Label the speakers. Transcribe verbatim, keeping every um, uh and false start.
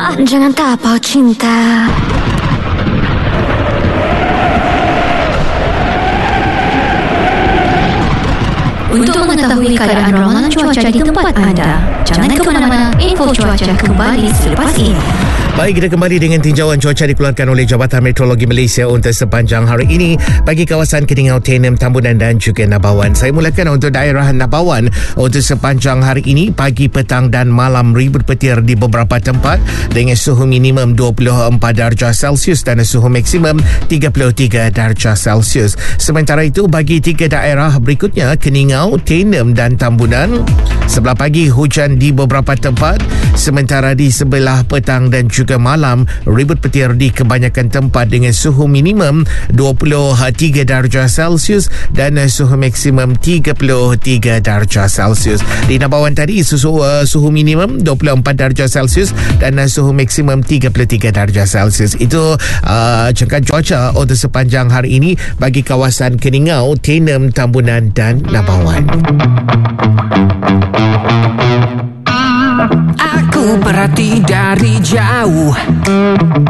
Speaker 1: Jangan tapau cinta.
Speaker 2: Untuk mengetahui keadaan ramalan cuaca di tempat anda, jangan ke mana-mana. Info cuaca kembali selepas ini.
Speaker 3: Baik, kita kembali dengan tinjauan cuaca dikeluarkan oleh Jabatan Meteorologi Malaysia untuk sepanjang hari ini bagi kawasan Keningau, Tenem, Tambunan dan juga Nabawan. Saya mulakan untuk daerah Nabawan. Untuk sepanjang hari ini, pagi, petang dan malam ribut petir di beberapa tempat dengan suhu minimum dua puluh empat darjah Celsius dan suhu maksimum tiga puluh tiga darjah Celsius. Sementara itu, bagi tiga daerah berikutnya, Keningau, Tenem dan Tambunan, sebelah pagi hujan di beberapa tempat, sementara di sebelah petang dan juga malam ribut petir di kebanyakan tempat dengan suhu minimum dua puluh tiga darjah Celsius dan suhu maksimum tiga puluh tiga darjah Celsius. Di Nabawan tadi suhu, uh, suhu minimum dua puluh empat darjah Celsius dan uh, suhu maksimum tiga puluh tiga darjah Celsius. Itu uh, jangkaan cuaca untuk sepanjang hari ini bagi kawasan Keningau, Tenem, Tambunan dan Nabawan.
Speaker 4: Aku perhati dari jauh,